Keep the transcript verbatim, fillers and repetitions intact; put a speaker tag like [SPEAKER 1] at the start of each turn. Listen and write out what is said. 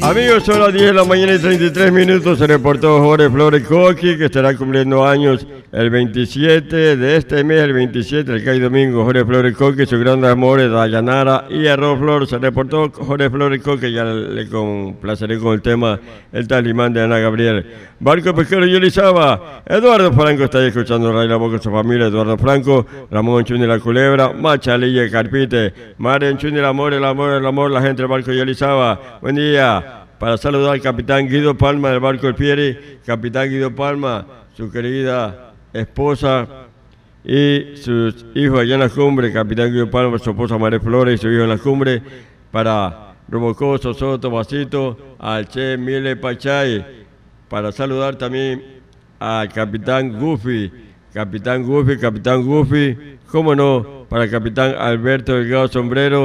[SPEAKER 1] Amigos, son las diez de la mañana y treinta y tres minutos. Se reportó Jorge Flores Coqui, que estará cumpliendo años el veintisiete de este mes, el veintisiete, el Cay Domingo. Jorge Flores Coqui, su gran amor es Dayanara y Arroz Flor. Se reportó Jorge Flores Coqui, ya le complaceré con el tema El Talismán de Ana Gabriel. Barco Pesquero Yolizaba. Eduardo Franco está ahí escuchando Radio La Voz con su familia. Eduardo Franco, Ramón Chuni La Culebra, Machalilla Carpite, Marian Chuni el amor, el amor, el amor, la gente del Barco Yolizaba. Buen día. Para saludar al capitán Guido Palma del Barco El Pieri, capitán Guido Palma, su querida esposa y sus hijos allá en la cumbre, capitán Guido Palma, su esposa María Flores y su hijo en la cumbre, para Robocoso, Soto, Basito, al Che Mile Pachay, para saludar también al capitán Goofy, capitán Goofy, capitán Goofy, cómo no, para el capitán Alberto Delgado Sombrero.